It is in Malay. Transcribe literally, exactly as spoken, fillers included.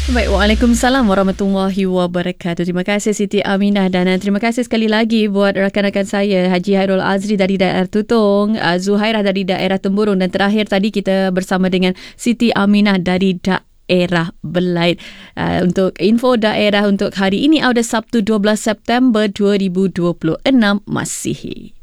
Baik, Waalaikumsalam warahmatullahi wabarakatuh. Terima kasih Siti Aminah dan uh, terima kasih sekali lagi buat rakan-rakan saya Haji Hairul Azri dari daerah Tutong, uh, Zuhairah dari daerah Temburong dan terakhir tadi kita bersama dengan Siti Aminah dari daerah Belait. Uh, untuk info daerah untuk hari ini ada Sabtu dua belas September dua ribu dua puluh enam Masihi.